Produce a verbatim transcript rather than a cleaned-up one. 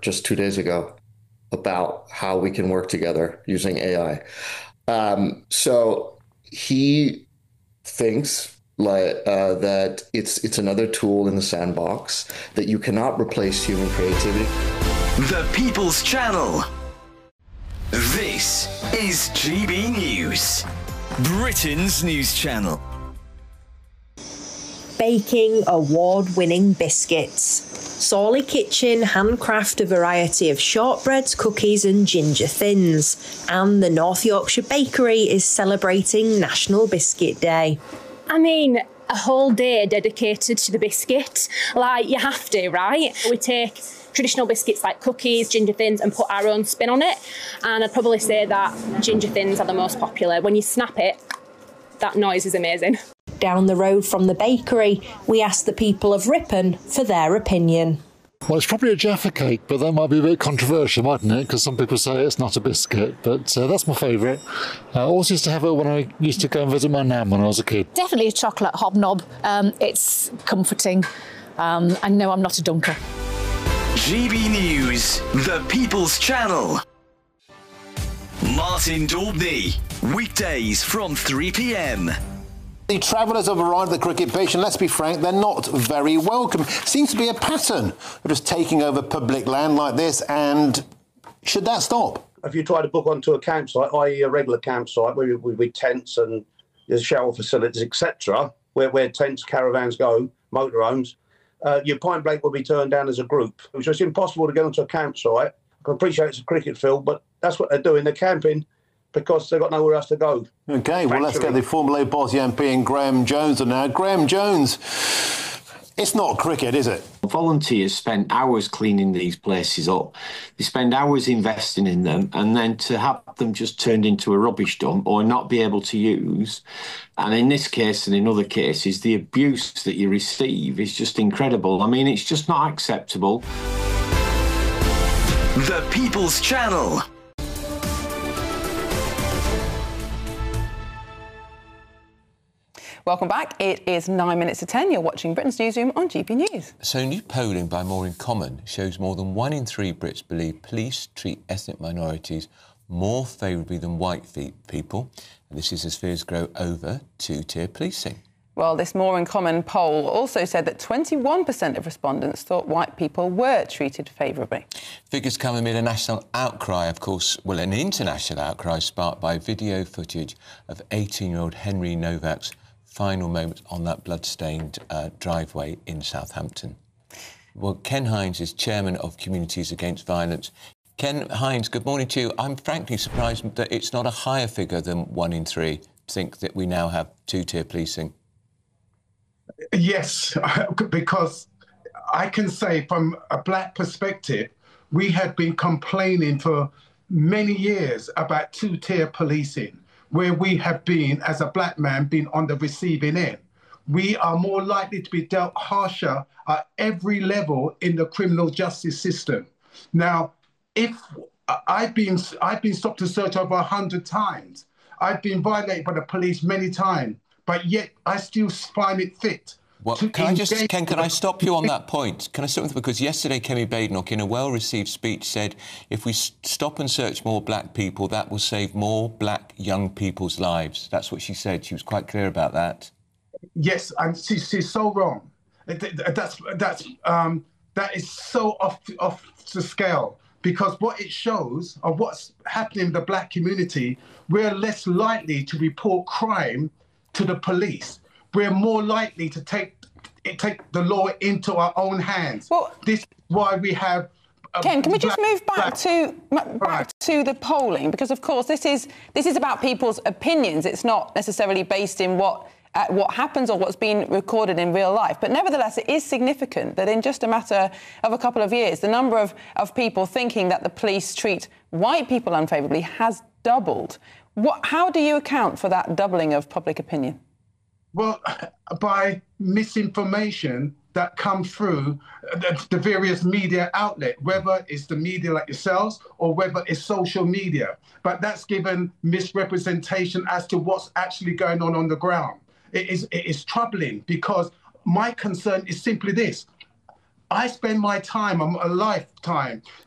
just two days ago about how we can work together using A I. Um, so he thinks like uh, that it's it's another tool in the sandbox, that you cannot replace human creativity. The People's Channel. This is G B News, Britain's news channel. Baking award-winning biscuits. Sawley Kitchen handcraft a variety of shortbreads, cookies and ginger thins. And the North Yorkshire Bakery is celebrating National Biscuit Day. I mean, a whole day dedicated to the biscuit. Like, you have to, right? We take traditional biscuits like cookies, ginger thins, and put our own spin on it. And I'd probably say that ginger thins are the most popular. When you snap it, that noise is amazing. Down the road from the bakery, we asked the people of Ripon for their opinion. Well, it's probably a Jaffa cake, but that might be a bit controversial, mightn't it? Because some people say it's not a biscuit, but uh, that's my favourite. I always used to have it when I used to go and visit my nan when I was a kid. Definitely a chocolate hobnob. Um, it's comforting. Um, and no, I'm not a dunker. G B News, the People's Channel. Martin Daubney, weekdays from three p m. The travellers have arrived at the cricket pitch, and let's be frank, they're not very welcome. Seems to be a pattern of just taking over public land like this, and should that stop? If you try to book onto a campsite, that is a regular campsite, with, with, with tents and there's shower facilities, et cetera, where, where tents, caravans go, motorhomes, uh, your point blank will be turned down as a group. So it's impossible to get onto a campsite. I can appreciate it's a cricket field, but that's what they're doing. They're camping because they've got nowhere else to go. OK, well, let's get the Formula A Bosnia M P and Graham Jones on now. Graham Jones, it's not cricket, is it? Volunteers spend hours cleaning these places up. They spend hours investing in them, and then to have them just turned into a rubbish dump or not be able to use, and in this case and in other cases, the abuse that you receive is just incredible. I mean, it's just not acceptable. The People's Channel. Welcome back. It is nine minutes to ten. You're watching Britain's Newsroom on G B News. So new polling by More in Common shows more than one in three Brits believe police treat ethnic minorities more favourably than white people. And this is as fears grow over two-tier policing. Well, this More in Common poll also said that twenty-one percent of respondents thought white people were treated favourably. Figures come amid a national outcry, of course, well, an international outcry sparked by video footage of eighteen-year-old Henry Novak's final moments on that blood-stained uh, driveway in Southampton. Well, Ken Hines is chairman of Communities Against Violence. Ken Hines, good morning to you. I'm frankly surprised that it's not a higher figure than one in three think that we now have two-tier policing. Yes, because I can say from a black perspective, we have been complaining for many years about two-tier policing, where we have been, as a black man, been on the receiving end. We are more likely to be dealt harsher at every level in the criminal justice system. Now, if I've been, I've been stopped and searched over a hundred times, I've been violated by the police many times, but yet I still find it fit. Well, can I just, Ken, can I stop you on that point? Can I stop with, because yesterday Kemi Badenoch, in a well-received speech, said if we stop and search more black people, that will save more black young people's lives. That's what she said. She was quite clear about that. Yes, and she, she's so wrong. That's that's um, that is so off off the scale, because what it shows of what's happening in the black community, we're less likely to report crime to the police. We're more likely to take take the law into our own hands. Well, this is why we have. Ken, can we just move back to back right. to the polling, because of course this is this is about people's opinions. It's not necessarily based in what uh, what happens or what's been recorded in real life. But nevertheless, it is significant that in just a matter of a couple of years, the number of of people thinking that the police treat white people unfavourably has doubled. What? How do you account for that doubling of public opinion? Well, by misinformation that comes through the, the various media outlet, whether it's the media like yourselves or whether it's social media. But that's given misrepresentation as to what's actually going on on the ground. It is, it is troubling, because my concern is simply this. I spend my time, a lifetime,